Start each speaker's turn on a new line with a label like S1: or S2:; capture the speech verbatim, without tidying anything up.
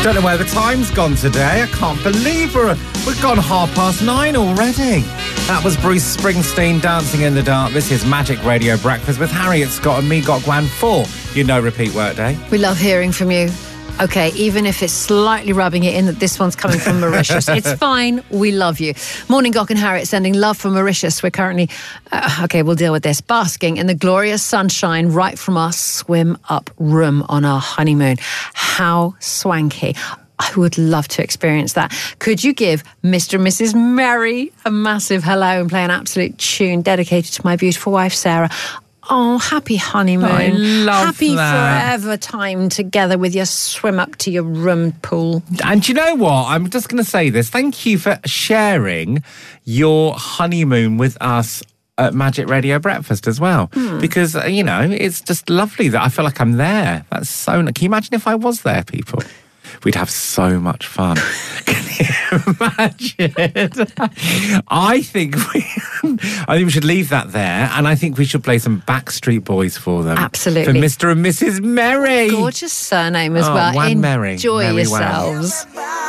S1: Don't know where the time's gone today. I can't believe we're, we've gone half past nine already. That was Bruce Springsteen, Dancing in the Dark. This is Magic Radio Breakfast with Harriet Scott and me, Got Gwan, for You Know Repeat Workday.
S2: We love hearing from you. Okay, even if it's slightly rubbing it in that this one's coming from Mauritius, it's fine. We love you. Morning, Gok and Harriet, sending love from Mauritius. We're currently, uh, okay, we'll deal with this, basking in the glorious sunshine right from our swim-up room on our honeymoon. How swanky. I would love to experience that. Could you give Mister and Missus Merry a massive hello and play an absolute tune dedicated to my beautiful wife, Sarah? Oh, happy honeymoon.
S1: I love
S2: happy
S1: that.
S2: forever time together with your swim up to your room pool.
S1: And do you know what? I'm just going to say this. Thank you for sharing your honeymoon with us at Magic Radio Breakfast as well.
S2: Hmm.
S1: Because, uh, you know, it's just lovely that I feel like I'm there. That's so... Can you imagine if I was there, people? We'd have so much fun. Can you imagine? I think we, I think we should leave that there, and I think we should play some Backstreet Boys for them.
S2: Absolutely.
S1: For Mister and Missus Merry.
S2: Gorgeous surname as
S1: Oh,
S2: well.
S1: Wan Merry.
S2: Enjoy
S1: Merry Wan.
S2: yourselves.